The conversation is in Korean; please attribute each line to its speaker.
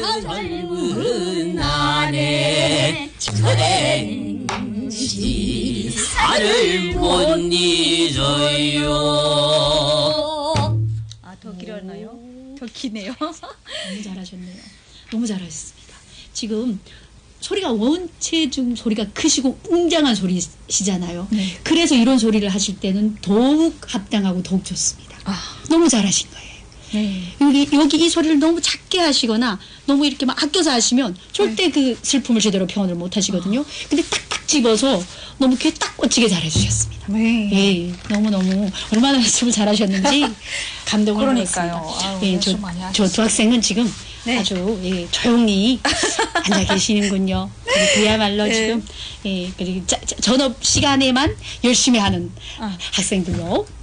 Speaker 1: 젊은 날에 저는 시사를 못 잊어요.
Speaker 2: 아, 더 길었나요? 더 기네요.
Speaker 3: 너무 잘하셨네요. 너무 잘하셨습니다. 지금 소리가 원체 좀 소리가 크시고 웅장한 소리시잖아요.
Speaker 2: 네.
Speaker 3: 그래서 이런 소리를 하실 때는 더욱 합당하고 더욱 좋습니다. 너무 잘하신 거예요.
Speaker 2: 네.
Speaker 3: 여기 이 소리를 너무 작게 하시거나 너무 이렇게 막 아껴서 하시면 절대 그 슬픔을 제대로 표현을 못 하시거든요. 근데 딱딱 집어서 너무 귀에 딱 꽂히게 잘해주셨습니다.
Speaker 2: 네.
Speaker 3: 예, 너무너무 얼마나 연습을 잘하셨는지 감동을
Speaker 2: 그러니까요.
Speaker 3: 받았습니다.
Speaker 2: 아유,
Speaker 3: 예,
Speaker 2: 연습 많이
Speaker 3: 저 두 학생은 지금
Speaker 2: 네.
Speaker 3: 아주 예, 조용히 앉아 계시는군요. 그야말로
Speaker 2: 네.
Speaker 3: 지금 예, 그리고 전업 시간에만 열심히 하는 학생들로